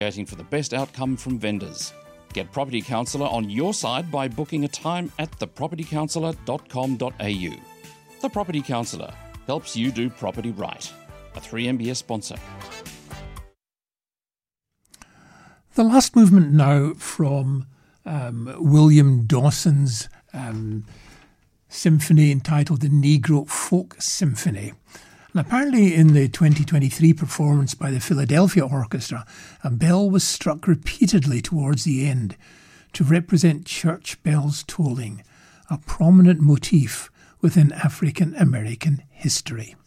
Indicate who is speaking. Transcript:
Speaker 1: Negotiating for the best outcome from vendors. Get Property Counsellor on your side by booking a time at thepropertycounsellor.com.au. The Property Counsellor helps you do property right. A 3MBS sponsor.
Speaker 2: The last movement now from William Dawson's symphony entitled the Negro Folk Symphony. And apparently in the 2023 performance by the Philadelphia Orchestra, a bell was struck repeatedly towards the end to represent church bells tolling, a prominent motif within African American history.